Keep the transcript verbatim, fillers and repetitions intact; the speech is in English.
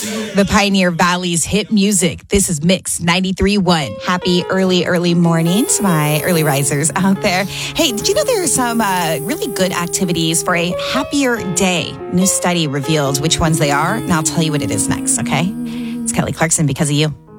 The Pioneer Valley's hit music. This is Mix ninety-three point one. Happy early, early morning to my early risers out there. Hey, did you know there are some uh, really good activities for a happier day? New study revealed which ones they are, and I'll tell you what it is next, okay? It's Kelly Clarkson because of you.